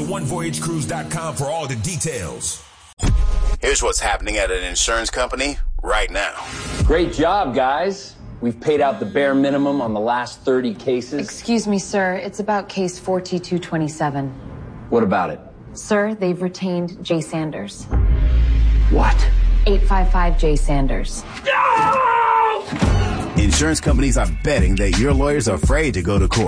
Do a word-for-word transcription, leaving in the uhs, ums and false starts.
one voyage cruise dot com for all the details. Here's what's happening at an insurance company right now. Great job, guys. We've paid out the bare minimum on the last thirty cases. Excuse me, sir. It's about case four T two twenty-seven. What about it? Sir, they've retained Jay Sanders. What? eight five five Jay Sanders. Insurance companies are betting that your lawyer's afraid to go to court.